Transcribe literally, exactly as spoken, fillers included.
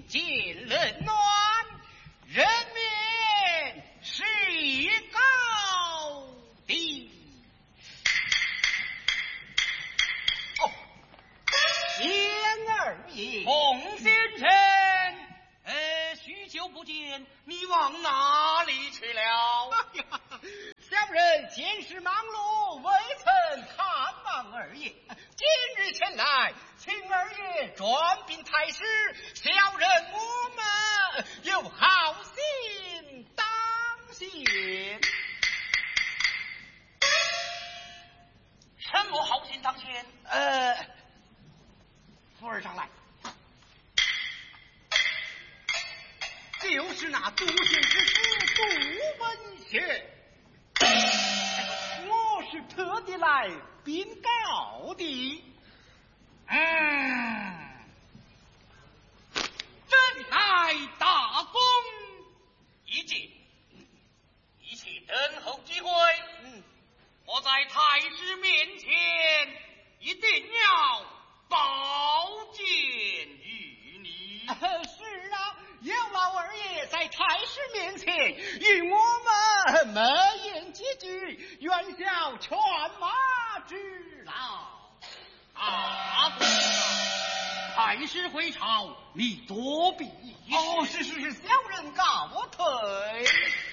见冷暖，人面是高低。哦，贤儿也， 洪先生，呃，许久不见，你往哪里去了？ 哎呀，小人见事忙碌，未曾看望二爷。今日前来，请二爷转禀太师，小人我们有好心当先。 什么好心当先？ 呃，扶儿上来。就是那杜县之子杜文学，我是特地来禀告的。 嗯，真乃大功一件，一切等候机会。 嗯， 我在太师面前一定要报见于你。 是啊，有劳二爷在太师面前与我们美言几句，愿效犬马之劳。 啊，太师回朝，你多必。 哦，是是是，小人告退。